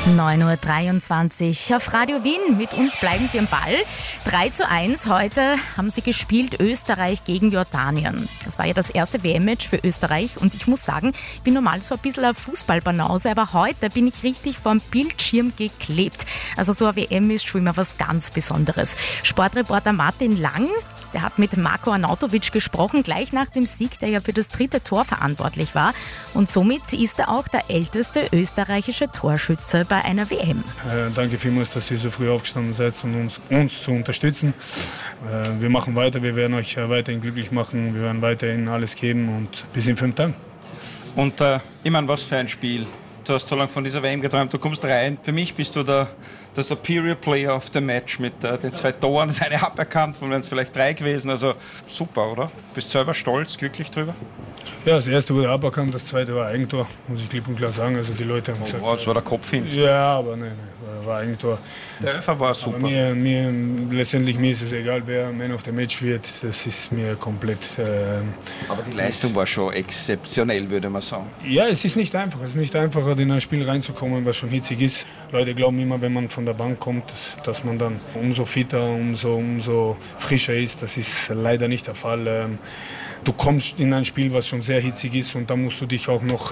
9:23 Uhr auf Radio Wien. Mit uns bleiben Sie am Ball. 3:1 heute haben sie gespielt, Österreich gegen Jordanien. Das war ja das erste WM-Match für Österreich und ich muss sagen, ich bin normal so ein bisschen eine Fußballbanause, aber heute bin ich richtig vorm Bildschirm geklebt. Also so eine WM ist schon immer was ganz Besonderes. Sportreporter Martin Lang, der hat mit Marko Arnautovic gesprochen, gleich nach dem Sieg, der ja für das 3. Tor verantwortlich war. Und somit ist er auch der älteste österreichische Torschütze bei einer WM. Danke vielmals, dass ihr so früh aufgestanden seid, um uns zu unterstützen. Wir machen weiter, wir werden euch weiterhin glücklich machen, wir werden weiterhin alles geben und bis in 5 Tagen. Und ich meine, was für ein Spiel. Du hast so lange von dieser WM geträumt, du kommst rein. Für mich bist du der Superior Player of the Match mit den 2 Toren. Das eine aberkannt, von wären es vielleicht 3 gewesen. Also super, oder? Bist du selber stolz, glücklich drüber? Ja, das erste wurde aberkannt, das zweite war Eigentor, muss ich klipp und klar sagen. Also die Leute haben gesagt... Wow, das war der Kopf hin. Ja, aber nein, war Eigentor. Der Elfer war super. Aber letztendlich mir ist es egal, wer Man of the Match wird. Das ist mir komplett... aber die Leistung war schon exzeptionell, würde man sagen. Ja, es ist nicht einfach. Es ist nicht einfacher, in ein Spiel reinzukommen, was schon hitzig ist. Leute glauben immer, wenn man von der Bank kommt, dass man dann umso fitter, umso frischer ist. Das ist leider nicht der Fall. Du kommst in ein Spiel, was schon sehr hitzig ist und da musst du dich auch noch,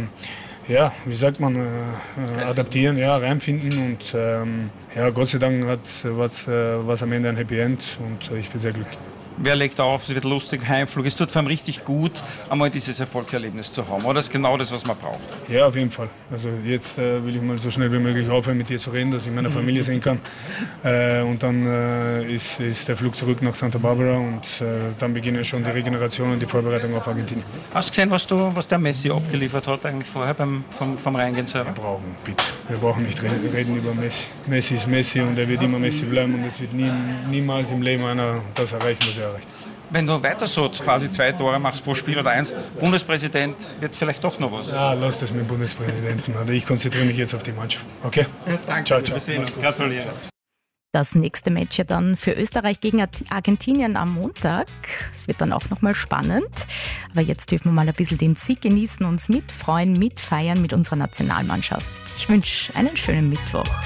adaptieren, reinfinden und Gott sei Dank was am Ende ein Happy End und ich bin sehr glücklich. Wer legt auf, es wird lustig, Heimflug. Es tut vor allem richtig gut, einmal dieses Erfolgserlebnis zu haben. Oder das ist genau das, was man braucht. Ja, auf jeden Fall. Also jetzt will ich mal so schnell wie möglich aufhören, mit dir zu reden, dass ich meine Familie sehen kann. Und dann ist der Flug zurück nach Santa Barbara und dann beginnt schon die Regeneration und die Vorbereitung auf Argentinien. Hast du gesehen, was der Messi abgeliefert hat eigentlich vorher vom Reingehen selber? Wir brauchen nicht reden über Messi. Messi ist Messi und er wird immer Messi bleiben und es wird niemals im Leben einer das erreichen, was er erreicht. Wenn du weiter so quasi 2 Tore machst pro Spiel oder 1, Bundespräsident wird vielleicht doch noch was. Ja, lass das mit dem Bundespräsidenten. Also ich konzentriere mich jetzt auf die Mannschaft. Okay? Ja, danke. Ciao. Wir sehen uns. Gratuliere. Das nächste Match ja dann für Österreich gegen Argentinien am Montag. Es wird dann auch nochmal spannend. Aber jetzt dürfen wir mal ein bisschen den Sieg genießen, uns mitfreuen, mitfeiern mit unserer Nationalmannschaft. Ich wünsche einen schönen Mittwoch.